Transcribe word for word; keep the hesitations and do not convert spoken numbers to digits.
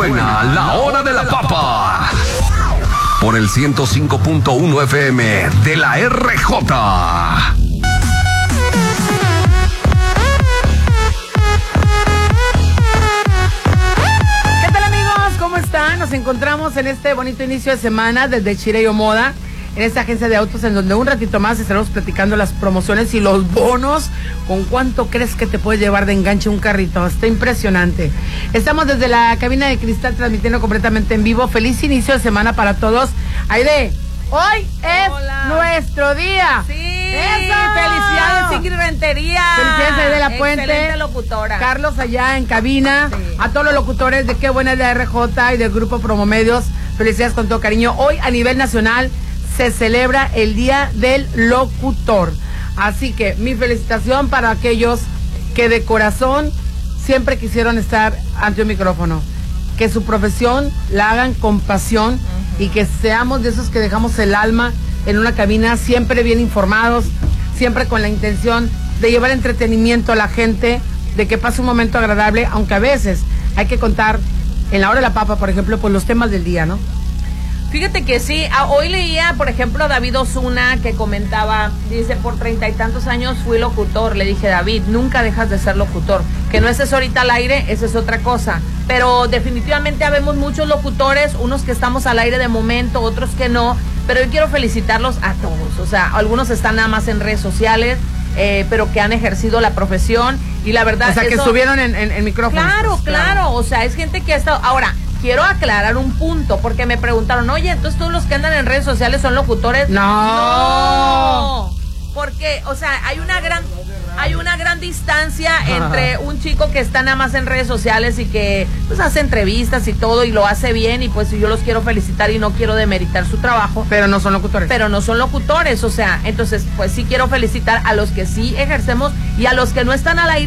Suena la hora de la papa. Por el ciento cinco punto uno F M de la R J. ¿Cómo están? Nos encontramos en este bonito inicio de semana desde Chireo Moda, en esta agencia de autos en donde un ratito más estaremos platicando las promociones y los bonos. ¿Con cuánto crees que te puede llevar de enganche un carrito? Está impresionante. Estamos desde la cabina de cristal transmitiendo completamente en vivo. Feliz inicio de semana para todos. Aide, hoy es Hola. nuestro día. Sí. ¡Eso! Felicidades, Ingrid Rentería. Felicidades, Aide La Puente. Excelente locutora. Carlos allá en cabina. Sí. A todos los locutores de Qué Buena es la R J y del Grupo Promomedios. Felicidades con todo cariño. Hoy a nivel nacional se celebra el Día del Locutor. Así que mi felicitación para aquellos que de corazón siempre quisieron estar ante un micrófono. Que su profesión la hagan con pasión uh-huh. y que seamos de esos que dejamos el alma en una cabina, siempre bien informados, siempre con la intención de llevar entretenimiento a la gente, de que pase un momento agradable, aunque a veces hay que contar en la hora de la papa, por ejemplo, pues los temas del día, ¿no? Fíjate que sí, hoy leía, por ejemplo, a David Osuna que comentaba, dice, por treinta y tantos años fui locutor. Le dije, David, nunca dejas de ser locutor. Que no estés ahorita al aire, esa es otra cosa. Pero definitivamente habemos muchos locutores, unos que estamos al aire de momento, otros que no. Pero yo quiero felicitarlos a todos. O sea, algunos están nada más en redes sociales, eh, pero que han ejercido la profesión. Y la verdad, o sea, eso, que estuvieron en, en, en micrófonos. Claro, pues, claro, claro. O sea, es gente que ha estado... Ahora, quiero aclarar un punto, porque me preguntaron, oye, entonces todos los que andan en redes sociales son locutores. No. No. Porque, o sea, hay una gran, hay una gran distancia entre un chico que está nada más en redes sociales y que pues hace entrevistas y todo y lo hace bien, y pues yo los quiero felicitar y no quiero demeritar su trabajo. Pero no son locutores. Pero no son locutores, o sea, entonces pues sí quiero felicitar a los que sí ejercemos y a los que no están al aire.